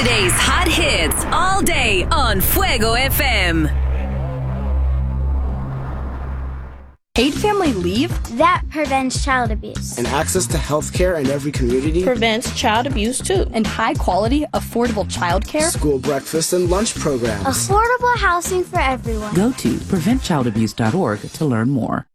Today's hot hits all day on Fuego FM. Paid family leave? That prevents child abuse. And access to health care in every community? Prevents child abuse too. And high quality, affordable child care? School breakfast and lunch programs. Affordable housing for everyone. Go to preventchildabuse.org to learn more.